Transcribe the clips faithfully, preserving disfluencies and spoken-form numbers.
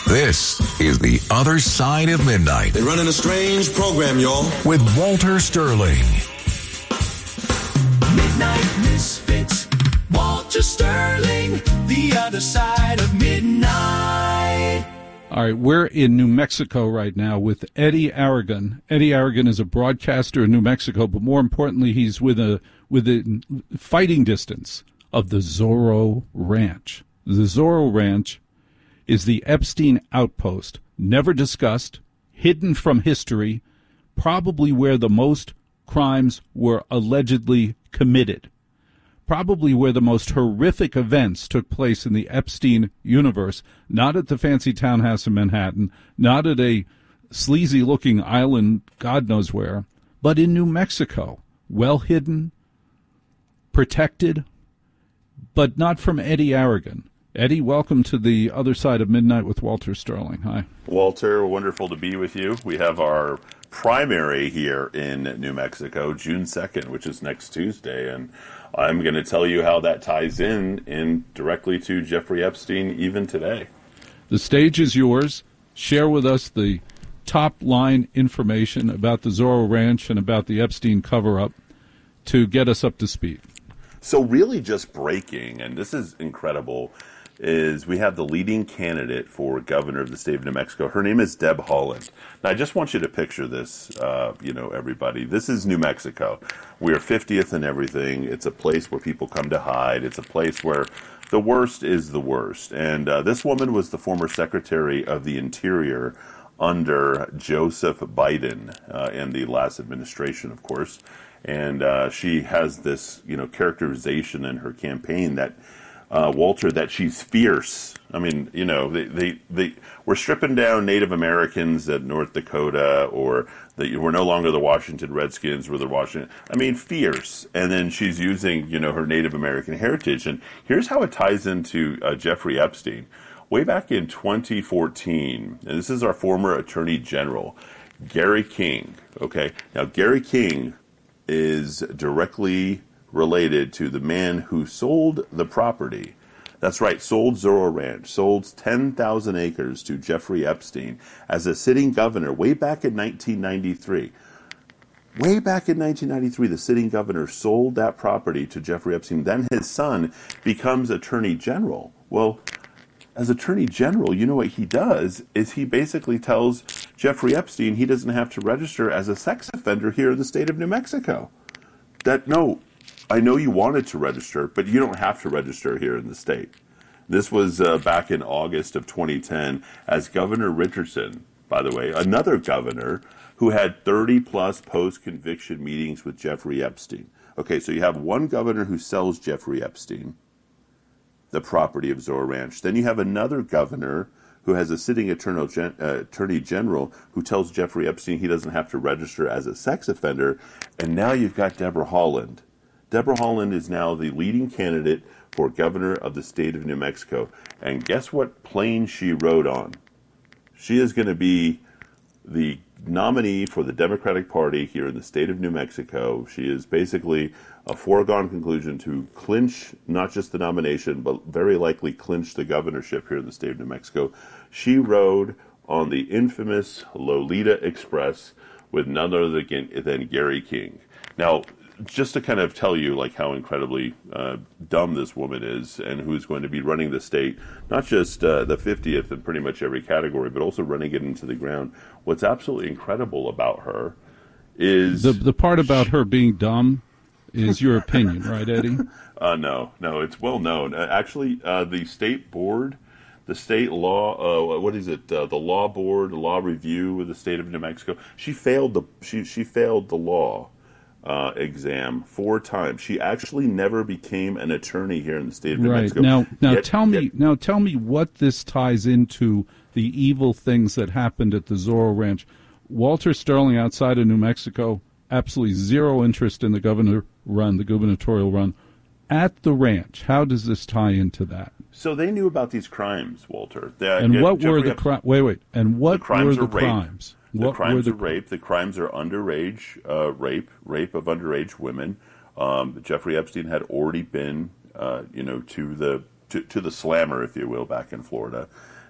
This is The Other Side of Midnight. They're running a strange program, y'all. With Walter Sterling. Midnight Misfits, Walter Sterling, The Other Side of Midnight. All right, we're in New Mexico right now with Eddie Aragon. Eddie Aragon is a broadcaster in New Mexico, but more importantly, he's with a within fighting distance of the Zorro Ranch. The Zorro Ranch is the Epstein outpost, never discussed, hidden from history, probably where the most crimes were allegedly committed, probably where the most horrific events took place in the Epstein universe, not at the fancy townhouse in Manhattan, not at a sleazy-looking island God knows where, but in New Mexico, well hidden, protected, but not from Eddie Aragon. Eddie, welcome to The Other Side of Midnight with Walter Sterling. Hi. Walter, wonderful to be with you. We have our primary here in New Mexico, June second, which is next Tuesday, and I'm going to tell you how that ties in, in directly to Jeffrey Epstein even today. The stage is yours. Share with us the top-line information about the Zorro Ranch and about the Epstein cover-up to get us up to speed. So really just breaking, and this is incredible, is we have the leading candidate for governor of the state of New Mexico. Her name is Deb Haaland. Now, I just want you to picture this, uh, you know, everybody. This is New Mexico. We are fiftieth and everything. It's a place where people come to hide. It's a place where the worst is the worst. And uh, this woman was the former Secretary of the Interior under Joseph Biden uh, in the last administration, of course. And uh, she has this, you know, characterization in her campaign that, uh, Walter, that she's fierce. I mean, you know, they, they, they, we're stripping down Native Americans at North Dakota, or that we're no longer the Washington Redskins, we're the Washington. I mean, fierce. And then she's using, you know, her Native American heritage. And here's how it ties into uh, Jeffrey Epstein. Way back in twenty fourteen, and this is our former Attorney General, Gary King. Okay, now Gary King is directly related to the man who sold the property. That's right, sold Zorro Ranch, sold ten thousand acres to Jeffrey Epstein as a sitting governor way back in nineteen ninety-three. Way back in nineteen ninety-three, the sitting governor sold that property to Jeffrey Epstein. Then his son becomes Attorney General. Well, as Attorney General, you know what he does is he basically tells Jeffrey Epstein he doesn't have to register as a sex offender here in the state of New Mexico. That, no, I know you wanted to register, but you don't have to register here in the state. This was uh, back in August of twenty ten as Governor Richardson, by the way, another governor who had thirty plus post-conviction meetings with Jeffrey Epstein. Okay, so you have one governor who sells Jeffrey Epstein the property of Zorro Ranch. Then you have another governor who has a sitting attorney, gen, uh, attorney general who tells Jeffrey Epstein he doesn't have to register as a sex offender. And now you've got Deborah Haaland. Deborah Haaland is now the leading candidate for governor of the state of New Mexico. And guess what plane she rode on? She is going to be the nominee for the Democratic Party here in the state of New Mexico. She is basically a foregone conclusion to clinch not just the nomination, but very likely clinch the governorship here in the state of New Mexico. She rode on the infamous Lolita Express with none other than Gary King. Now, just to kind of tell you like how incredibly uh, dumb this woman is and who's going to be running the state, not just uh, the fiftieth in pretty much every category, but also running it into the ground. What's absolutely incredible about her is... The, the part about her being dumb is your opinion, right, Eddie? Uh, no, no, it's well known. Uh, actually, uh, the state board, the state law, uh, what is it? Uh, the law board, law review of the state of New Mexico. She failed the she she failed the law uh, exam four times. She actually never became an attorney here in the state of New right. Mexico. Now, now yet, tell me, yet, now tell me what this ties into the evil things that happened at the Zorro Ranch. Walter Sterling, outside of New Mexico, absolutely zero interest in the governor run, the gubernatorial run. At the ranch, how does this tie into that? So they knew about these crimes, Walter. They, and uh, what Jeffrey were the crimes? Wait, wait. And what the crimes were the are rape. crimes? The what crimes were are the... rape. The crimes are underage uh, rape, rape of underage women. Um, Jeffrey Epstein had already been, uh, you know, to the to, to the slammer, if you will, back in Florida.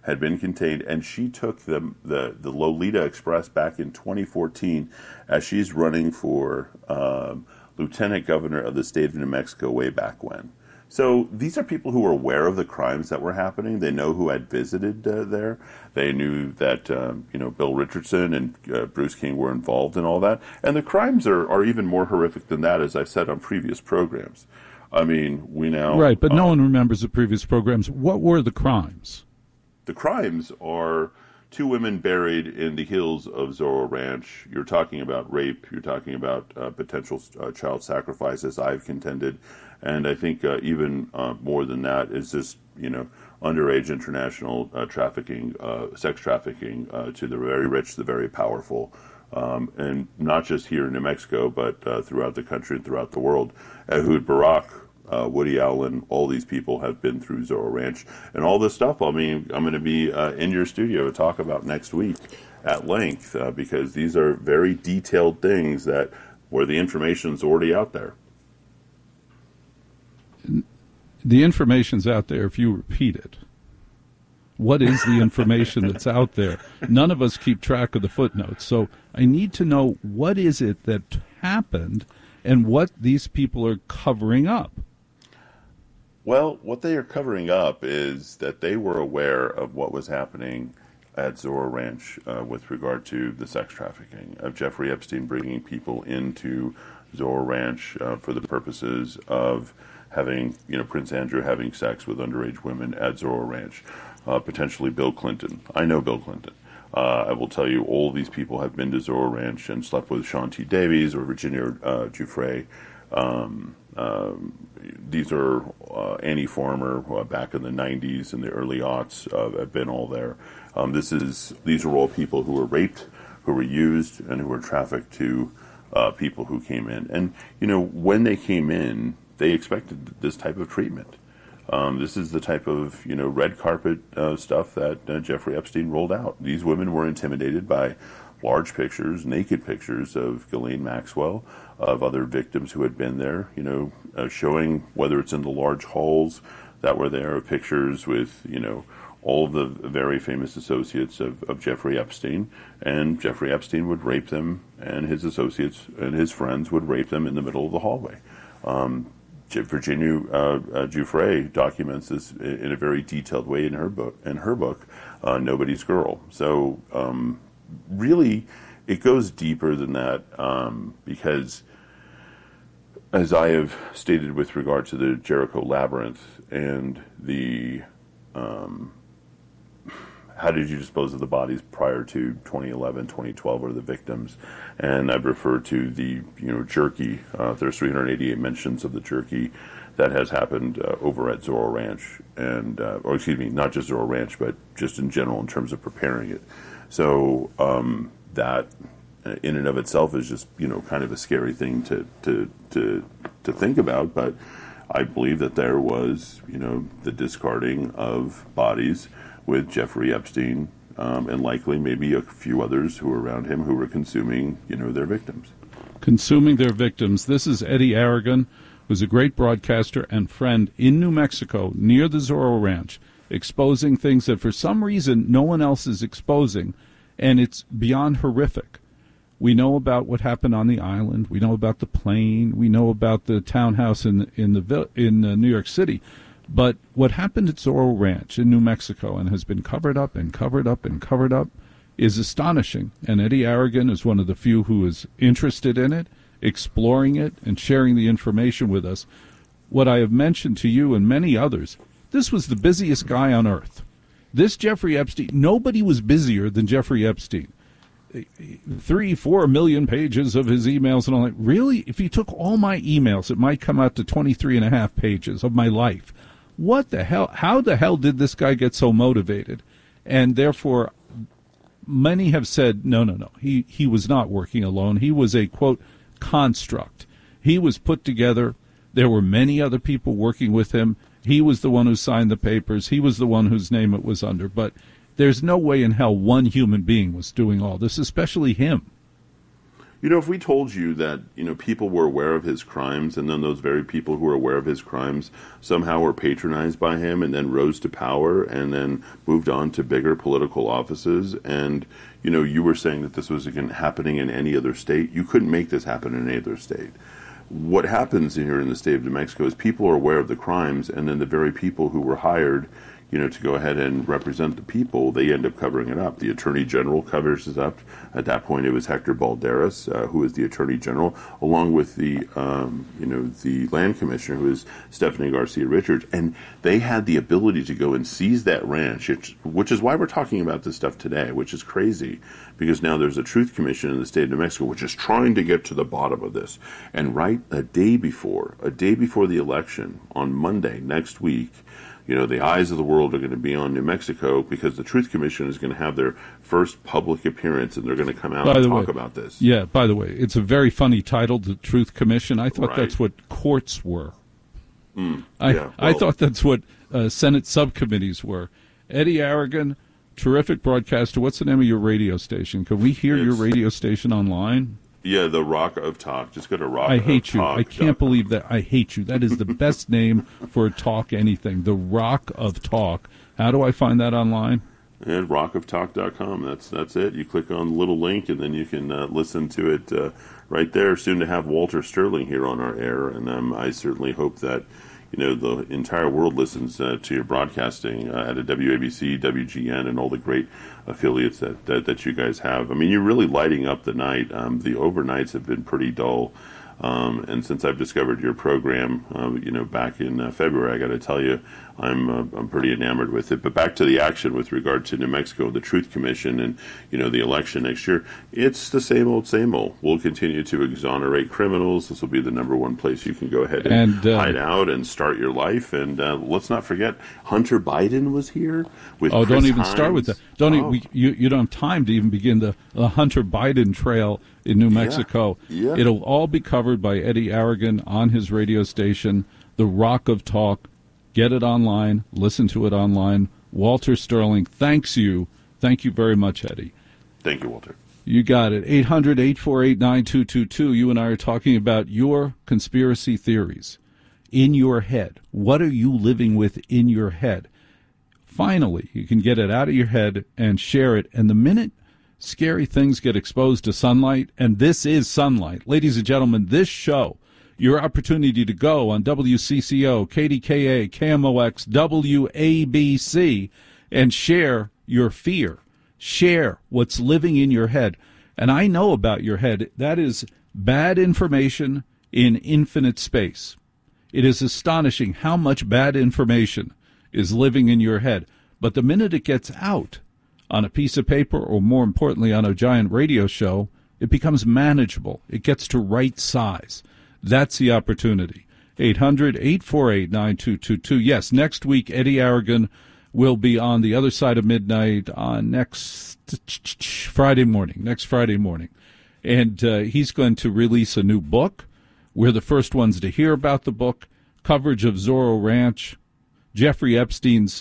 had been contained, and she took the, the, the Lolita Express back in twenty fourteen as she's running for um, lieutenant governor of the state of New Mexico way back when. So these are people who were aware of the crimes that were happening. They know who had visited uh, there. They knew that um, you know Bill Richardson and uh, Bruce King were involved in all that. And the crimes are, are even more horrific than that, as I've said on previous programs. I mean, we now... Right, but uh, no one remembers the previous programs. What were the crimes? The crimes are two women buried in the hills of Zorro Ranch. You're talking about rape. You're talking about uh, potential uh, child sacrifice, as I've contended. And I think uh, even uh, more than that is just, you know, underage international uh, trafficking, uh, sex trafficking uh, to the very rich, the very powerful. Um, and not just here in New Mexico, but uh, throughout the country and throughout the world. Ehud Barak, uh, Woody Allen, all these people have been through Zorro Ranch. And all this stuff, I mean, I'm going to be uh, in your studio to talk about next week at length, uh, because these are very detailed things that where the information's already out there. The information's out there if you repeat it. What is the information that's out there? None of us keep track of the footnotes. So I need to know what is it that happened and what these people are covering up. Well, what they are covering up is that they were aware of what was happening at Zorro Ranch uh, with regard to the sex trafficking of Jeffrey Epstein bringing people into Zorro Ranch uh, for the purposes of having, you know, Prince Andrew having sex with underage women at Zorro Ranch. Uh, potentially Bill Clinton. I know Bill Clinton. Uh, I will tell you, all these people have been to Zorro Ranch and slept with Sean T. Davies or Virginia uh, Giuffre. Um, um, these are uh, Annie Farmer uh, back in the nineties and the early aughts uh, have been all there. Um, this is these are all people who were raped, who were used, and who were trafficked to uh, people who came in. And you know, when they came in, they expected this type of treatment. Um, this is the type of, you know, red carpet uh, stuff that uh, Jeffrey Epstein rolled out. These women were intimidated by large pictures, naked pictures of Ghislaine Maxwell, of other victims who had been there, you know, uh, showing whether it's in the large halls that were there, pictures with, you know, all of the very famous associates of, of Jeffrey Epstein. And Jeffrey Epstein would rape them, and his associates and his friends would rape them in the middle of the hallway. Um, Virginia uh, uh, Giuffre documents this in a very detailed way in her book. In her book, uh, Nobody's Girl. So um, really, it goes deeper than that um, because, as I have stated with regard to the Jericho Labyrinth and the um, how did you dispose of the bodies prior to twenty eleven, twenty twelve, or the victims? And I've referred to the, you know, jerky. Uh, there's three hundred eighty-eight mentions of the jerky that has happened uh, over at Zorro Ranch, and uh, or excuse me, not just Zorro Ranch, but just in general in terms of preparing it. So um, that, in and of itself, is just, you know, kind of a scary thing to to to to think about. But I believe that there was, you know, the discarding of bodies with Jeffrey Epstein, um, and likely maybe a few others who were around him who were consuming, you know, their victims. Consuming their victims. This is Eddie Aragon, who's a great broadcaster and friend in New Mexico, near the Zorro Ranch, exposing things that for some reason no one else is exposing, and it's beyond horrific. We know about what happened on the island. We know about the plane. We know about the townhouse in in the in uh, New York City. But what happened at Zorro Ranch in New Mexico and has been covered up and covered up and covered up is astonishing. And Eddie Aragon is one of the few who is interested in it, exploring it, and sharing the information with us. What I have mentioned to you and many others, this was the busiest guy on earth. This Jeffrey Epstein, nobody was busier than Jeffrey Epstein. Three, four million pages of his emails and all that. Really? If you took all my emails, it might come out to twenty-three and a half pages of my life. What the hell? How the hell did this guy get so motivated? And therefore, many have said, no, no, no. He, he was not working alone. He was a, quote, construct. He was put together. There were many other people working with him. He was the one who signed the papers. He was the one whose name it was under. But there's no way in hell one human being was doing all this, especially him. You know, if we told you that, you know, people were aware of his crimes, and then those very people who were aware of his crimes somehow were patronized by him and then rose to power and then moved on to bigger political offices, and, you know, you were saying that this was again happening in any other state, you couldn't make this happen in any other state. What happens here in the state of New Mexico is people are aware of the crimes, and then the very people who were hired, you know, to go ahead and represent the people, they end up covering it up. The Attorney General covers it up. At that point, it was Hector Balderas, uh, who is the Attorney General, along with the, um, you know, the Land Commissioner, who is Stephanie Garcia Richards, and they had the ability to go and seize that ranch, which, which is why we're talking about this stuff today, which is crazy, because now there's a Truth Commission in the state of New Mexico, which is trying to get to the bottom of this. And right a day before, a day before the election, on Monday next week, you know, the eyes of the world are going to be on New Mexico because the Truth Commission is going to have their first public appearance, and they're going to come out and talk way, about this. Yeah, by the way, it's a very funny title, the Truth Commission. I thought Right. that's what courts were. Mm, I, yeah, well, I thought that's what uh, Senate subcommittees were. Eddie Aragon, terrific broadcaster. What's the name of your radio station? Can we hear your It's- radio station online? Yeah, the Rock of Talk. Just go to Rock I of hate you. Talk. I can't believe that. I hate you. That is the best name for a talk anything. The Rock of Talk. How do I find that online? And rock of talk dot com. That's that's it. You click on the little link, and then you can uh, listen to it uh, right there. Soon to have Walter Sterling here on our air, and um, I certainly hope that, you know, the entire world listens uh, to your broadcasting uh, at a W A B C, W G N, and all the great affiliates that, that, that you guys have. I mean, you're really lighting up the night. Um, the overnights have been pretty dull. Um, and since I've discovered your program, uh, you know, back in uh, February, I got to tell you, I'm uh, I'm pretty enamored with it. But back to the action with regard to New Mexico, the Truth Commission, and, you know, the election next year, it's the same old, same old. We'll continue to exonerate criminals. This will be the number one place you can go ahead and, And, uh, hide out and start your life. And uh, let's not forget, Hunter Biden was here with Oh, Chris don't even Hines. start with that. Don't Oh. even, we, you, you don't have time to even begin the, the Hunter Biden trail in New Mexico. Yeah. It'll all be covered by Eddie Aragon on his radio station, The Rock of Talk. Get it online. Listen to it online. Walter Sterling thanks you. Thank you very much, Eddie. Thank you, Walter. You got it. eight hundred, eight four eight, nine two two two. You and I are talking about your conspiracy theories in your head. What are you living with in your head? Finally, you can get it out of your head and share it. And the minute scary things get exposed to sunlight, and this is sunlight, ladies and gentlemen, this show, your opportunity to go on W C C O, K D K A, K M O X, W A B C, and share your fear. Share what's living in your head. And I know about your head. That is bad information in infinite space. It is astonishing how much bad information is living in your head. But the minute it gets out on a piece of paper, or more importantly on a giant radio show, it becomes manageable. It gets to right size. That's the opportunity. eight hundred, eight four eight, nine two two two. Yes, next week, Eddie Aragon will be on the other side of midnight on next Friday morning, next Friday morning. And uh, he's going to release a new book. We're the first ones to hear about the book. Coverage of Zorro Ranch, Jeffrey Epstein's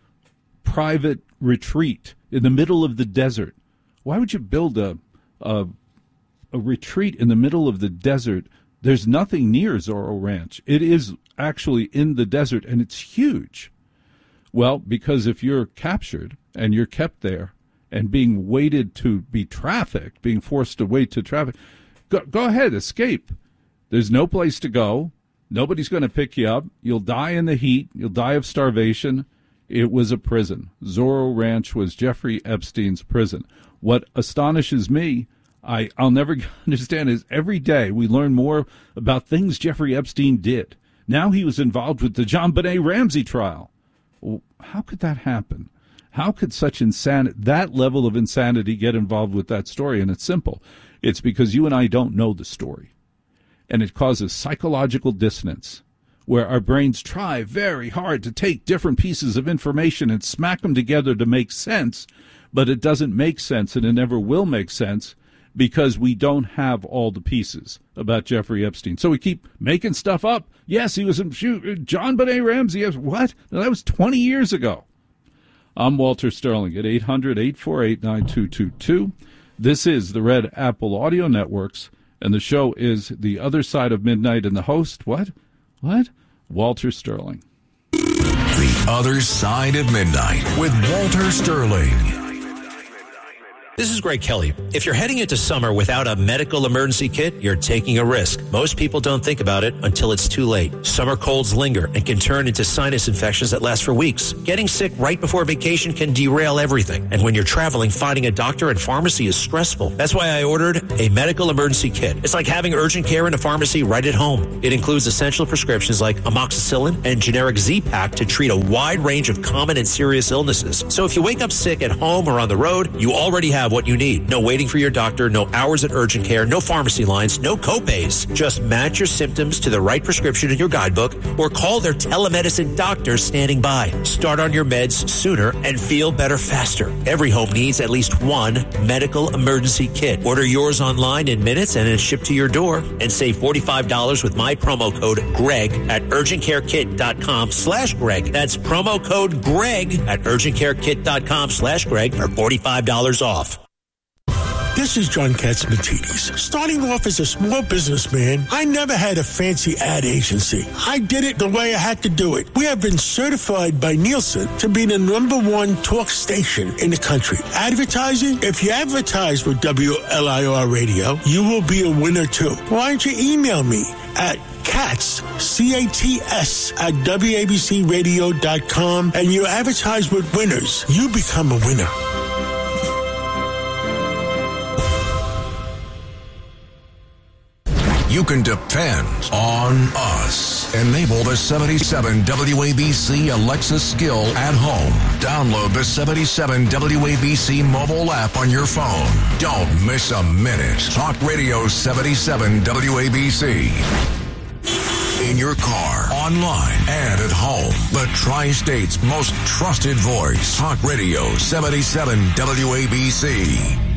private retreat in the middle of the desert. Why would you build a, a, a retreat in the middle of the desert? There's nothing near Zorro Ranch. It is actually in the desert, and it's huge. Well, because if you're captured and you're kept there and being waited to be trafficked, being forced to wait to traffic, go, go ahead, escape. There's no place to go. Nobody's going to pick you up. You'll die in the heat. You'll die of starvation. It was a prison. Zorro Ranch was Jeffrey Epstein's prison. What astonishes me, I, I'll never understand, is every day we learn more about things Jeffrey Epstein did. Now he was involved with the JonBenet Ramsey trial. Well, how could that happen? How could such insanity, that level of insanity, get involved with that story? And it's simple. It's because you and I don't know the story. And it causes psychological dissonance, where our brains try very hard to take different pieces of information and smack them together to make sense, but it doesn't make sense, and it never will make sense, because we don't have all the pieces about Jeffrey Epstein. So we keep making stuff up. Yes, he was in shoot, JonBenet Ramsey. Yes, what? No, that was twenty years ago. I'm Walter Sterling at eight hundred, eight four eight, nine two two two. This is the Red Apple Audio Networks, and the show is The Other Side of Midnight, and the host, what? What? Walter Sterling. The Other Side of Midnight with Walter Sterling. This is Greg Kelly. If you're heading into summer without a medical emergency kit, you're taking a risk. Most people don't think about it until it's too late. Summer colds linger and can turn into sinus infections that last for weeks. Getting sick right before vacation can derail everything. And when you're traveling, finding a doctor and pharmacy is stressful. That's why I ordered a medical emergency kit. It's like having urgent care in a pharmacy right at home. It includes essential prescriptions like amoxicillin and generic Z-Pak to treat a wide range of common and serious illnesses. So if you wake up sick at home or on the road, you already have what you need. No waiting for your doctor, no hours at urgent care, no pharmacy lines, no copays. Just match your symptoms to the right prescription in your guidebook or call their telemedicine doctor standing by. Start on your meds sooner and feel better faster. Every home needs at least one medical emergency kit. Order yours online in minutes and it's shipped to your door. And save forty-five dollars with my promo code GREG at urgentcarekit.com slash Greg. That's promo code GREG at urgentcarekit.com slash Greg for forty-five dollars off. This is John Katzmatidis. Starting off as a small businessman, I never had a fancy ad agency. I did it the way I had to do it. We have been certified by Nielsen to be the number one talk station in the country. Advertising? If you advertise with W L I R Radio, you will be a winner too. Why don't you email me at Katz, C A T S, at W A B C radio dot com, and you advertise with winners. You become a winner. You can depend on us. Enable the seventy-seven W A B C Alexa skill at home. Download the seventy-seven W A B C mobile app on your phone. Don't miss a minute. Talk Radio seventy-seven W A B C. In your car, online, and at home. The Tri-State's most trusted voice. Talk Radio seventy-seven W A B C.